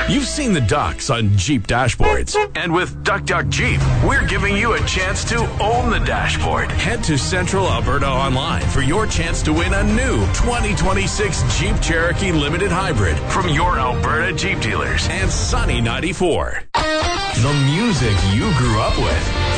You've seen the ducks on Jeep dashboards. And with Duck Duck Jeep, we're giving you a chance to own the dashboard. Head to Central Alberta Online for your chance to win a new 2026 Jeep Cherokee Limited Hybrid from your Alberta Jeep dealers and Sunny 94. The music you grew up with.